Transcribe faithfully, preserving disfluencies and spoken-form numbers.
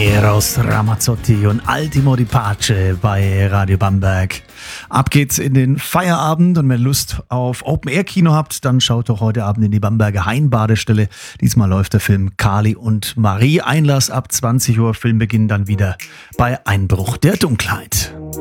Eros Ramazzotti und Ultimo di Pace bei Radio Bamberg. Ab geht's in den Feierabend und wenn ihr Lust auf Open-Air-Kino habt, dann schaut doch heute Abend in die Bamberger Hain-Badestelle. Diesmal läuft der Film Kali und Marie. Einlass ab zwanzig Uhr, Filmbeginn dann wieder bei Einbruch der Dunkelheit.